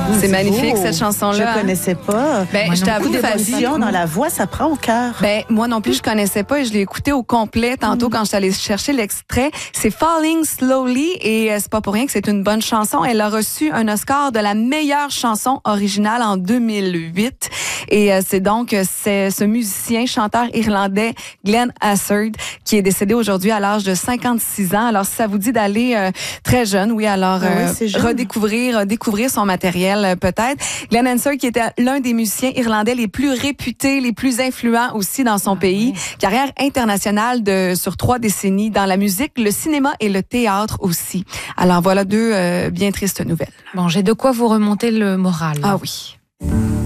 C'est magnifique, cette chanson-là. Je connaissais pas. Ben, je t'avoue, d'émotion dans la voix, ça prend au cœur. Ben, moi non plus, je connaissais pas et je l'ai écouté au complet tantôt quand je suis allée chercher l'extrait. C'est Falling Slowly et c'est pas pour rien que c'est une bonne chanson. Elle a reçu un Oscar de la meilleure chanson originale en 2008. Et c'est donc ce musicien, chanteur irlandais Glenn Hassard qui est décédé aujourd'hui à l'âge de 56 ans. Alors, si ça vous dit d'aller très jeune, oui, alors découvrir son matériel peut-être. Glenn Hassard qui était l'un des musiciens irlandais les plus réputés, les plus influents aussi dans son pays. Carrière internationale sur 3 décennies dans la musique, le cinéma et le théâtre aussi. Alors voilà 2 bien tristes nouvelles. Bon, j'ai de quoi vous remonter le moral. Ah oui.